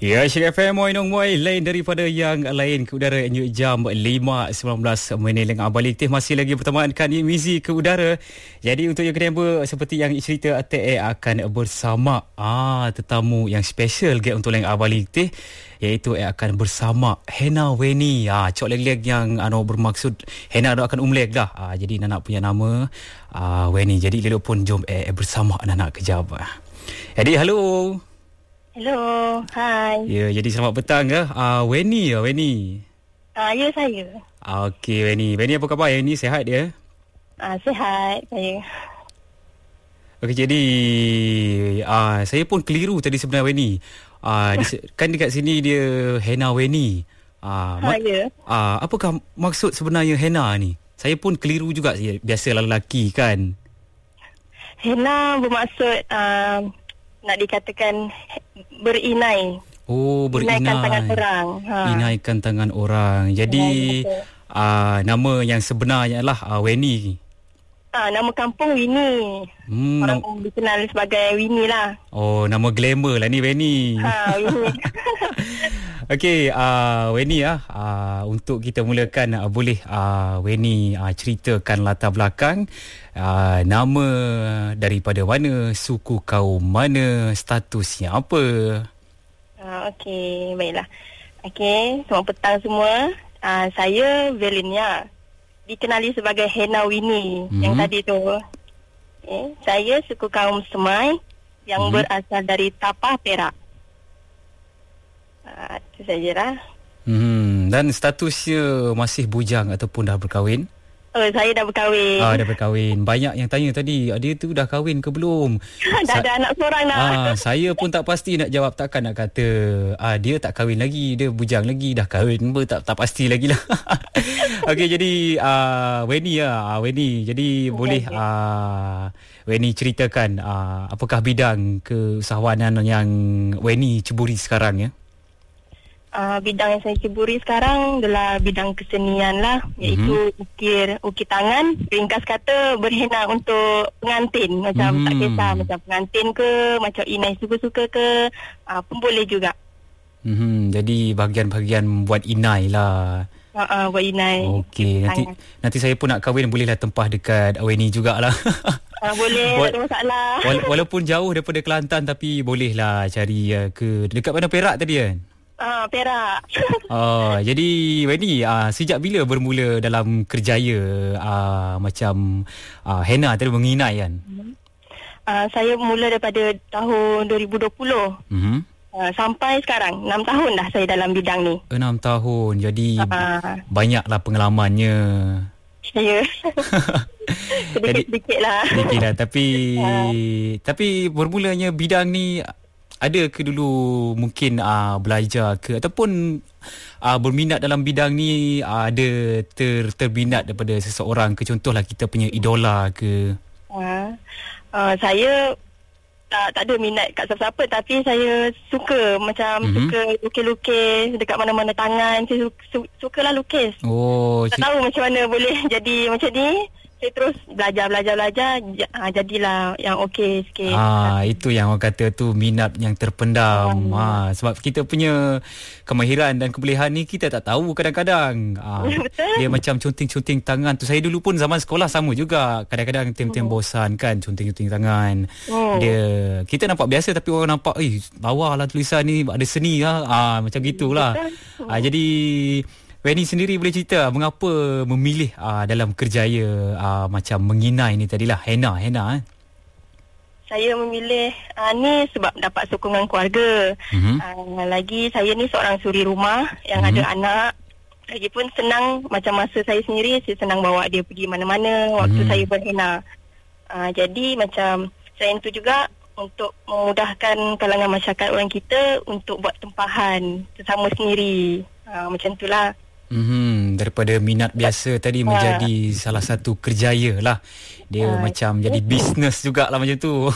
Ya, Syirah FM Moinong Moi lain daripada yang lain ke udara jam 5.19 dengan Abang Litih masih lagi bertemakan Mizi ke udara. Jadi untuk yang kedua seperti yang cerita ATE akan bersama tetamu yang special ke untuk yang Abang Litih, iaitu akan bersama Hena Weni. Cok leg-leg yang bermaksud Hena akan umleg dah. Jadi Nana punya nama Weni. Jadi lelok pun jom bersama Nana kejap. Jadi halo. Hello, hai. Ya, jadi selamat petang ke? Weni ya, Weni. Ya, saya. Okey, Weni. Weni apa khabar? Weni sihat dia? Sihat saya. Okey, jadi saya pun keliru tadi sebenarnya, Weni. Kan dekat sini dia Hena Weni. Ya. Apakah maksud sebenarnya Hena ni? Saya pun keliru juga, biasalah lelaki kan. Hena bermaksud nak dikatakan berinai. Oh, berinai. Inaikan tangan orang. Inaikan tangan orang. Jadi nama yang sebenarnya lah Weni. Nama kampung Winnie. Orang dikenal sebagai Winnie lah. Oh, nama glamour lah ni Weni. Winnie. Okey, Weni untuk kita mulakan boleh Weni ceritakan latar belakang, nama daripada mana, suku kaum mana, statusnya apa? Okey, baiklah. Okey, selamat petang semua. Saya Velinia, dikenali sebagai Hena Winnie yang tadi tu. Okay. Saya suku kaum Semai yang berasal dari Tapah, Perak. Itu sajalah. Dan statusnya masih bujang ataupun dah berkahwin? Saya dah berkahwin. Dah berkahwin. Banyak yang tanya tadi, dia tu dah kahwin ke belum? Dah ada anak seorang dah. Saya pun tak pasti nak jawab. Takkan nak kata dia tak kahwin lagi, dia bujang lagi, dah kahwin pun tak pasti lagi lah. Okey, jadi Weni Weni. Jadi boleh Weni ceritakan apakah bidang keusahawanan yang Weni ceburi sekarang ya? Bidang yang saya ceburi sekarang adalah bidang kesenian lah, iaitu ukir tangan, ringkas kata berhena untuk pengantin, macam tak kisah macam pengantin ke, macam inai suka-suka ke, pun boleh juga. Jadi bahagian-bahagian buat inai lah. Buat inai. Okey, nanti saya pun nak kahwin, bolehlah tempah dekat Weni jugalah. Boleh, tak ada masalah. Walaupun jauh daripada Kelantan, tapi bolehlah cari ke dekat mana, Perak tadi kan? Perak. Jadi Weni, sejak bila bermula dalam kerjaya macam Hena tadi menginai kan? Saya mula daripada tahun 2020. Sampai sekarang 6 tahun dah saya dalam bidang ni. 6 tahun. Jadi banyaklah pengalamannya. Ya. Sedikit-sedikit lah. Sedikit lah. Tapi bermulanya bidang ni, ada ke dulu mungkin belajar ke ataupun berminat dalam bidang ni, ada terbinat daripada seseorang ke, contohlah kita punya idola ke? Saya tak ada minat kat siapa-siapa, tapi saya suka suka lukis-lukis dekat mana-mana tangan. Saya sukalah lukis. Tak tahu macam mana boleh jadi macam ni. Saya terus belajar, jadilah yang okey sikit. Itu yang orang kata tu minat yang terpendam. Sebab kita punya kemahiran dan kebolehan ni kita tak tahu kadang-kadang. Dia macam counting-counting tangan tu. Saya dulu pun zaman sekolah sama juga. Kadang-kadang tim-tim bosan kan, counting-counting tangan. Kita nampak biasa, tapi orang nampak lawa lah tulisan ni, ada seni lah. Macam gitulah. Jadi Weni sendiri boleh cerita mengapa memilih dalam kerjaya macam menginai ni tadilah, Hena. Saya memilih ni sebab dapat sokongan keluarga. Lagi saya ni seorang suri rumah yang ada anak. Lagipun senang, macam masa saya sendiri, saya senang bawa dia pergi mana-mana waktu saya berhena. Jadi macam selain itu juga untuk memudahkan kalangan masyarakat orang kita untuk buat tempahan sesama sendiri. Macam itulah. Daripada minat biasa tadi menjadi salah satu kerjaya lah. Dia macam jadi bisnes jugalah macam tu.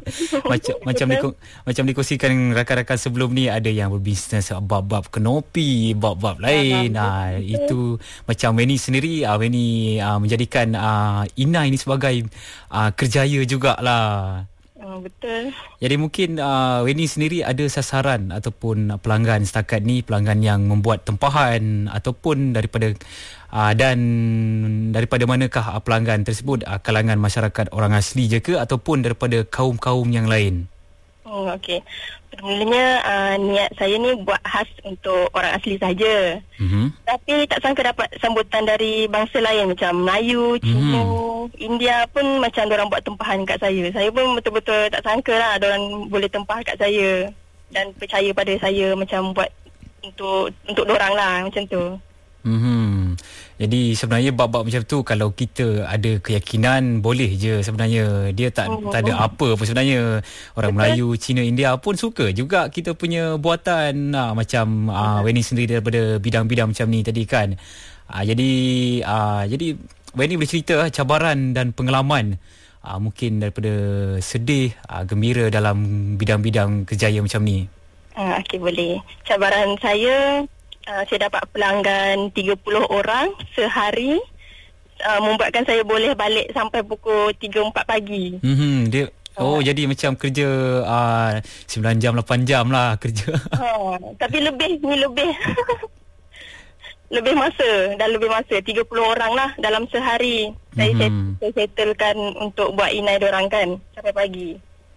macam dikongsikan rakan-rakan sebelum ni, ada yang berbisnes bab-bab kenopi, bab-bab lain. Itu macam Weni sendiri, Weni menjadikan inai ni sebagai kerjaya jugalah. Betul. Jadi mungkin Weni sendiri ada sasaran ataupun pelanggan setakat ni, pelanggan yang membuat tempahan ataupun daripada dan daripada manakah pelanggan tersebut, kalangan masyarakat orang asli je ke ataupun daripada kaum-kaum yang lain? Okey. Permulanya niat saya ni buat khas untuk orang asli saja. Tapi tak sangka dapat sambutan dari bangsa lain macam Melayu, Cina, India pun macam diorang buat tempahan kat saya. Saya pun betul-betul tak sangka lah diorang boleh tempah kat saya dan percaya pada saya macam buat untuk diorang lah macam tu. Jadi sebenarnya bab-bab macam tu kalau kita ada keyakinan boleh je sebenarnya. Dia tak ada apa pun sebenarnya. Orang Melayu, Cina, India pun suka juga kita punya buatan macam Weni sendiri daripada bidang-bidang macam ni tadi kan. Jadi Weni boleh cerita cabaran dan pengalaman mungkin daripada sedih, gembira dalam bidang-bidang kerjaya macam ni. Okey, boleh. Cabaran saya dapat pelanggan 30 orang sehari, membuatkan saya boleh balik sampai pukul 3-4 pagi. Jadi macam kerja 9 jam 8 jam lah kerja. Tapi lebih lebih masa 30 orang lah dalam sehari. Saya settlekan untuk buat inai diorang kan sampai pagi.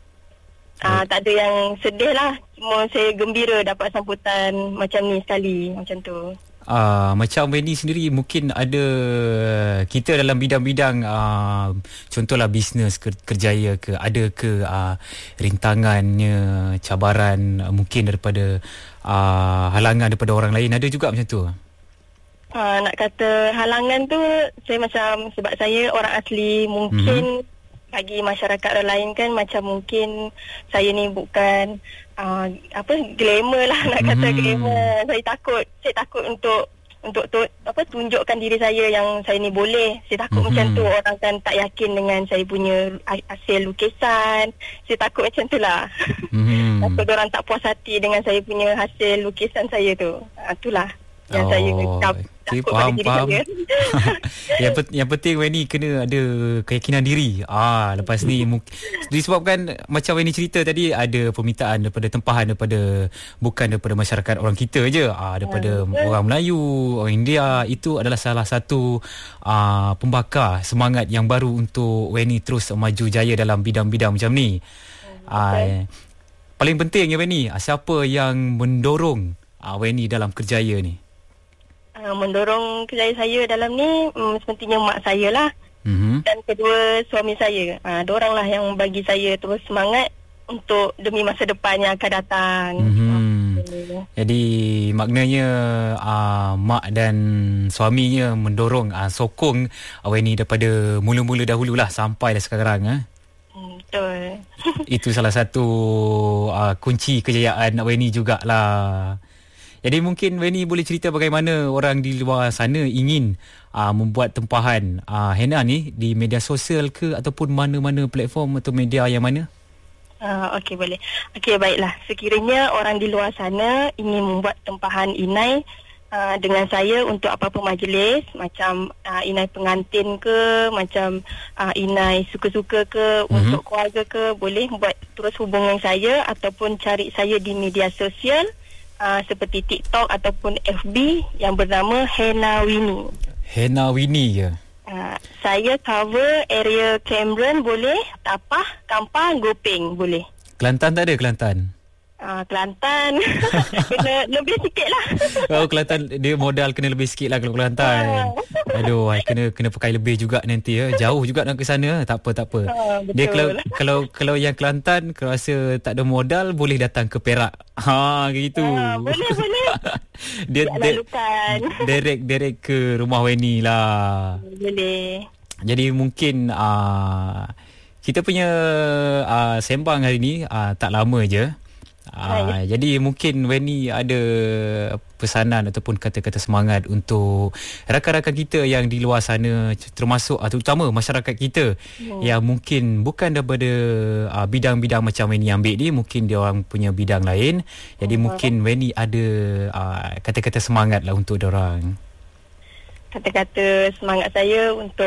Tak ada yang sedih lah. Cuma saya gembira dapat sambutan macam ni sekali. Macam tu. Macam Weni sendiri mungkin ada kita dalam bidang-bidang contohlah bisnes kerjaya ke, ada ke rintangannya, cabaran mungkin daripada halangan daripada orang lain, ada juga macam tu? Nak kata halangan tu, saya macam sebab saya orang asli, mungkin bagi masyarakat orang lain kan macam mungkin saya ni bukan glamour lah, nak kata glamour. Saya takut untuk tunjukkan diri saya yang saya ni boleh. Saya takut macam tu orang kan tak yakin dengan saya punya hasil lukisan. Saya takut macam tu lah. Takut orang tak puas hati dengan saya punya hasil lukisan saya tu. Itulah yang saya takut pada diri saya. Yang penting Weni kena ada keyakinan diri. Lepas ni disebabkan macam Weni cerita tadi, ada permintaan daripada tempahan daripada bukan daripada masyarakat orang kita je, daripada orang Melayu, orang India. Itu adalah salah satu pembakar semangat yang baru untuk Weni terus maju jaya dalam bidang-bidang macam ni. Paling penting ya Weni, siapa yang mendorong Weni dalam kerjaya ni? Mendorong kerjaya saya dalam ni sepertinya mak saya lah. Dan kedua suami saya. Diorang lah yang bagi saya terus semangat untuk demi masa depan yang akan datang. Jadi maknanya mak dan suaminya mendorong, sokong Weni daripada mula-mula dahululah sampai dah sekarang. Betul. Itu salah satu kunci kejayaan Weni jugalah. Jadi mungkin Weni boleh cerita bagaimana orang di luar sana ingin membuat tempahan henna ni di media sosial ke ataupun mana-mana platform atau media yang mana? Okey, boleh. Okey, baiklah. Sekiranya orang di luar sana ingin membuat tempahan inai dengan saya untuk apa-apa majlis, macam inai pengantin ke, macam inai suka-suka ke, untuk keluarga ke, boleh buat terus hubungan saya ataupun cari saya di media sosial seperti TikTok ataupun FB yang bernama Henna Winnie. Henna Winnie je? Saya cover area Cameron boleh, Tapah, Kampar, Gopeng boleh. Kelantan tak ada, Kelantan? Kelantan kena lebih sikit lah. Kelantan dia modal kena lebih sikit lah kalau Kelantan. Aduh, kena pakai lebih juga nanti jauh juga nak ke sana. Tak apa. Dia kalau yang Kelantan kalau rasa tak ada modal boleh datang ke Perak. Gitu. Boleh. Dia direct ke rumah Weni lah. Boleh. Jadi mungkin kita punya sembang hari ni tak lama je. Jadi mungkin Weni ada pesanan ataupun kata-kata semangat untuk rakan-rakan kita yang di luar sana, termasuk terutama masyarakat kita yang mungkin bukan daripada bidang-bidang macam Weni ambil ni, mungkin dia orang punya bidang lain. Jadi mungkin Weni ada kata-kata semangat lah untuk diorang. Kata-kata semangat saya untuk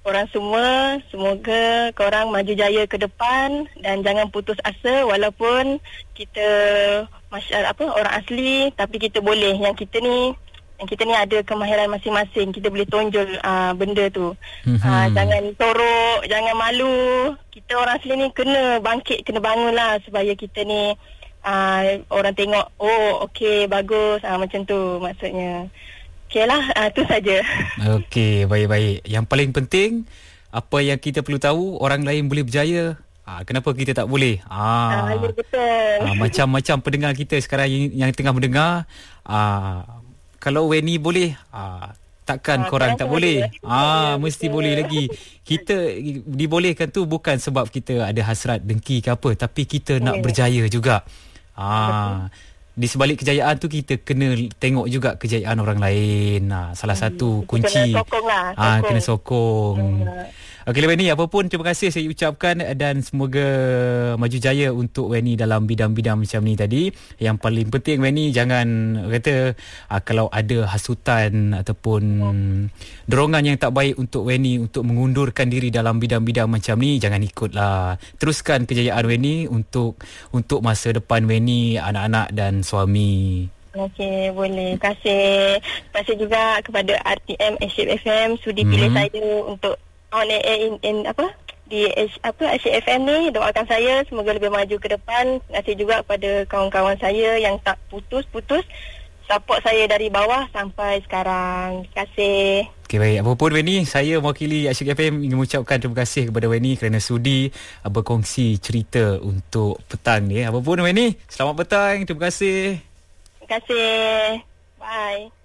korang semua, semoga korang maju jaya ke depan dan jangan putus asa walaupun kita orang asli, tapi kita boleh yang kita ni ada kemahiran masing-masing. Kita boleh tonjol benda tu. Jangan torok, jangan malu. Kita orang asli ni kena bangkit, kena bangun lah supaya kita ni orang tengok, oh okey, bagus, macam tu maksudnya. Okey lah, tu saja. Okey, baik-baik. Yang paling penting, apa yang kita perlu tahu, orang lain boleh berjaya, kenapa kita tak boleh? Ya, betul. Macam-macam pendengar kita sekarang yang tengah mendengar, kalau Weni boleh, takkan korang tak boleh? Mesti boleh lagi. Kita dibolehkan tu bukan sebab kita ada hasrat dengki ke apa, tapi kita nak berjaya juga. Di sebalik kejayaan tu kita kena tengok juga kejayaan orang lain. Salah satu kunci. Kena sokong lah. Kena sokong. Okey, Weni, apa pun terima kasih saya ucapkan dan semoga maju jaya untuk Weni dalam bidang-bidang macam ni tadi. Yang paling penting, Weni, jangan kata kalau ada hasutan ataupun dorongan yang tak baik untuk Weni untuk mengundurkan diri dalam bidang-bidang macam ni, jangan ikutlah. Teruskan kejayaan Weni untuk masa depan Weni, anak-anak dan suami. Okey, boleh. Terima kasih juga kepada RTM Asyik FM sudi pilih saya untuk on air di Asyik FM ni. Doakan saya semoga lebih maju ke depan. Terima kasih juga kepada kawan-kawan saya yang tak putus-putus support saya dari bawah sampai sekarang. Terima kasih. Okey, baik. Apapun Weni, saya mewakili Asyik FM ingin mengucapkan terima kasih kepada Weni kerana sudi berkongsi cerita untuk petang ni. Apapun Weni, selamat petang. Terima kasih. Terima kasih. Bye.